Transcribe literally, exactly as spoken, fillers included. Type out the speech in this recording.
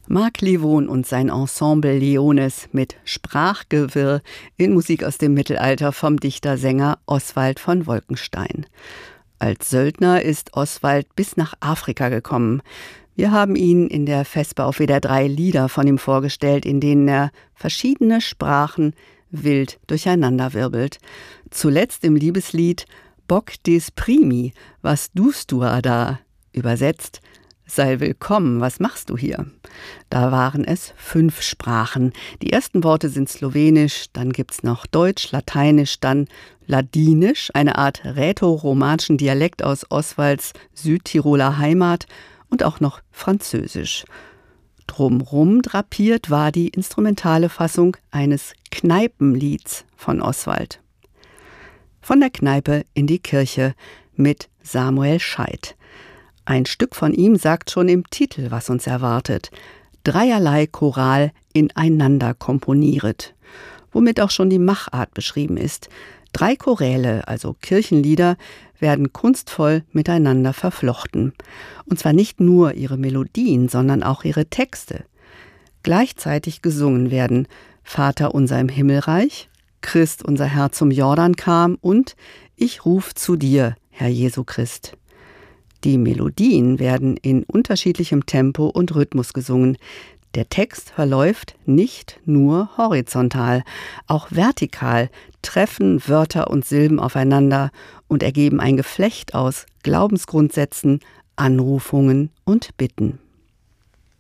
Marc Livon und sein Ensemble Leones mit Sprachgewirr in Musik aus dem Mittelalter vom Dichter-Sänger Oswald von Wolkenstein. Als Söldner ist Oswald bis nach Afrika gekommen. Wir haben ihn in der Vesper auf W D R drei Lieder von ihm vorgestellt, in denen er verschiedene Sprachen wild durcheinanderwirbelt. Zuletzt im Liebeslied Bock des Primi, was tust du da? Übersetzt: Sei willkommen, was machst du hier? Da waren es fünf Sprachen. Die ersten Worte sind Slowenisch, dann gibt's noch Deutsch, Lateinisch, dann Ladinisch, eine Art rätoromanischen Dialekt aus Oswalds Südtiroler Heimat, und auch noch Französisch. Drumrum drapiert war die instrumentale Fassung eines Kneipenlieds von Oswald. Von der Kneipe in die Kirche mit Samuel Scheidt. Ein Stück von ihm sagt schon im Titel, was uns erwartet. Dreierlei Choral ineinander komponieret. Womit auch schon die Machart beschrieben ist. Drei Choräle, also Kirchenlieder, werden kunstvoll miteinander verflochten. Und zwar nicht nur ihre Melodien, sondern auch ihre Texte. Gleichzeitig gesungen werden Vater unser im Himmelreich, Christ unser Herr zum Jordan kam und Ich ruf zu dir, Herr Jesu Christ. Die Melodien werden in unterschiedlichem Tempo und Rhythmus gesungen. Der Text verläuft nicht nur horizontal, auch vertikal treffen Wörter und Silben aufeinander und ergeben ein Geflecht aus Glaubensgrundsätzen, Anrufungen und Bitten.